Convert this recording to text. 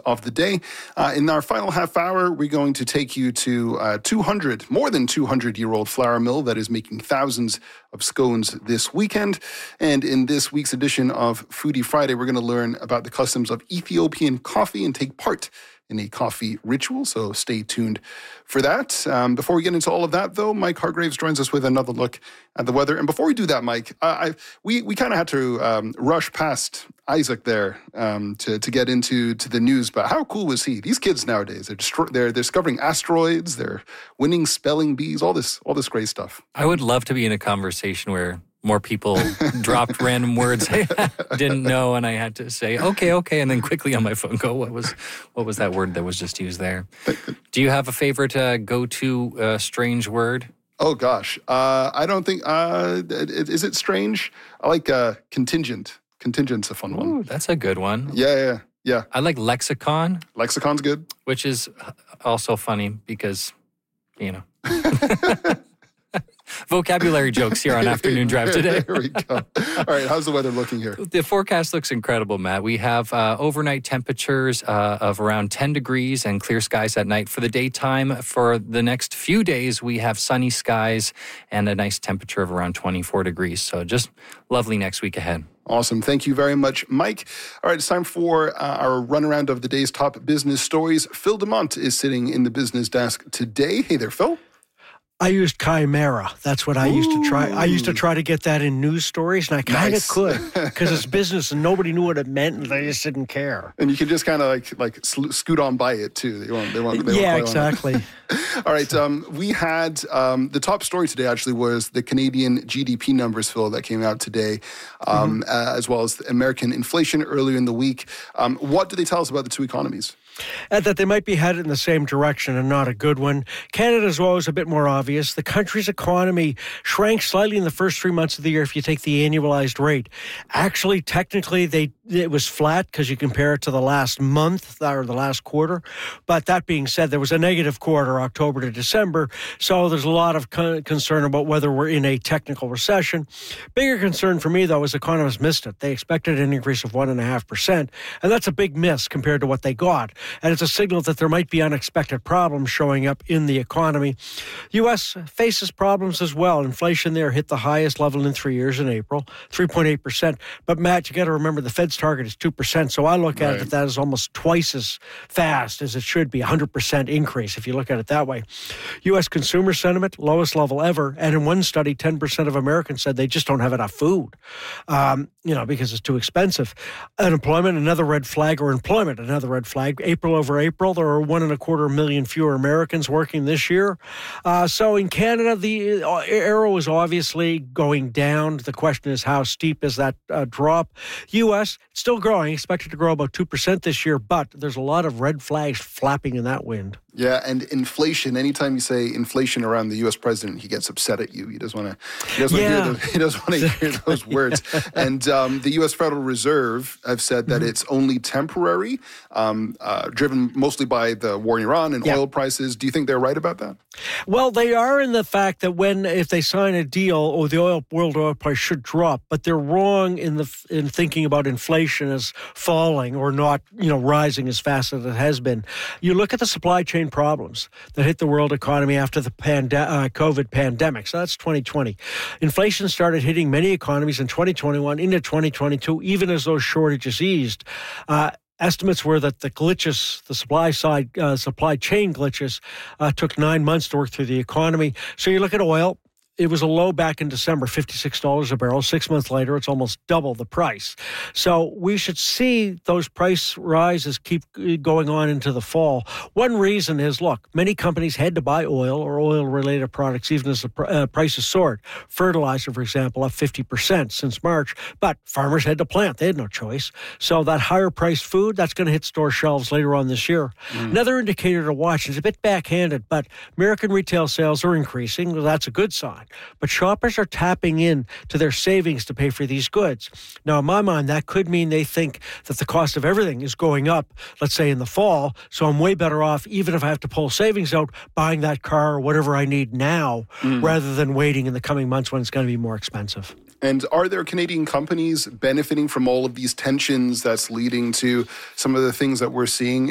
of the day. In our final half hour, we're going to take you to more than 200-year-old flour mill that is making thousands of scones this weekend. And in this week's edition of Foodie Friday, we're going to learn about the customs of Ethiopian coffee and take part in a coffee ritual, so stay tuned for that. Before we get into all of that, though, Mike Hargraves joins us with another look at the weather. And before we do that, Mike, we kind of had to rush past Isaac there to get into the news. But how cool was he? These kids nowadays, they're discovering asteroids, they're winning spelling bees, all this great stuff. I would love to be in a conversation where more people dropped random words I didn't know, and I had to say, okay, and then quickly on my phone go, what was that word that was just used there? Do you have a favorite go-to strange word? Oh, gosh. I don't think, is it strange? I like contingent. Contingent's a fun one. Ooh, that's a good one. Yeah. I like lexicon. Lexicon's good. Which is also funny because, vocabulary jokes here on Afternoon Drive today. There we go. All right, how's the weather looking here? The forecast looks incredible, Matt. We have overnight temperatures of around 10 degrees and clear skies at night. For the daytime, for the next few days, we have sunny skies and a nice temperature of around 24 degrees. So just lovely next week ahead. Awesome. Thank you very much, Mike. All right, it's time for our runaround of the day's top business stories. Phil DeMont is sitting in the business desk today. Hey there, Phil. I used Chimera. That's what I used to try. I used to try to get that in news stories, and I kind of could because it's business, and nobody knew what it meant, and they just didn't care. And you can just kind of like scoot on by it too. They won't yeah, exactly. All right. We had the top story today actually was the Canadian GDP numbers, Phil, that came out today, as well as the American inflation earlier in the week. What do they tell us about the two economies? That they might be headed in the same direction and not a good one. Canada's always a bit more obvious. The country's economy shrank slightly in the first 3 months of the year if you take the annualized rate. Actually, technically, it was flat because you compare it to the last month or the last quarter. But that being said, there was a negative quarter, October to December. So there's a lot of concern about whether we're in a technical recession. Bigger concern for me, though, is economists missed it. They expected an increase of 1.5%. And that's a big miss compared to what they got. And it's a signal that there might be unexpected problems showing up in the economy. U.S. faces problems as well. Inflation there hit the highest level in 3 years in April, 3.8%. But, Matt, you got to remember the Fed's target is 2%. So I look at it that is almost twice as fast as it should be, 100% increase if you look at it that way. U.S. consumer sentiment, lowest level ever. And in one study, 10% of Americans said they just don't have enough food, because it's too expensive. Unemployment, another red flag, or employment, another red flag. April over April, there are 1.25 million fewer Americans working this year. So in Canada, the arrow is obviously going down. The question is, how steep is that drop? U.S. still growing, expected to grow about 2% this year, but there's a lot of red flags flapping in that wind. Yeah, and inflation. Anytime you say inflation around the U.S. president, he gets upset at you. He doesn't want to hear those words. And the U.S. Federal Reserve have said that it's only temporary, driven mostly by the war in Iran and oil prices. Do you think they're right about that? Well, they are in the fact that if they sign a deal, or the world oil price should drop, but they're wrong in thinking about inflation as falling or not, rising as fast as it has been. You look at the supply chain problems that hit the world economy after the COVID pandemic. So that's 2020. Inflation started hitting many economies in 2021 into 2022, even as those shortages eased. Estimates were that the supply chain glitches, took 9 months to work through the economy. So you look at oil. It was a low back in December, $56 a barrel. 6 months later, it's almost double the price. So we should see those price rises keep going on into the fall. One reason is, look, many companies had to buy oil or oil-related products even as the prices soared. Fertilizer, for example, up 50% since March. But farmers had to plant. They had no choice. So that higher-priced food, that's going to hit store shelves later on this year. Another indicator to watch is a bit backhanded, but American retail sales are increasing. Well, that's a good sign. But shoppers are tapping in to their savings to pay for these goods. Now, in my mind, that could mean they think that the cost of everything is going up, let's say in the fall, so I'm way better off, even if I have to pull savings out, buying that car or whatever I need now, rather than waiting in the coming months when it's going to be more expensive. And are there Canadian companies benefiting from all of these tensions that's leading to some of the things that we're seeing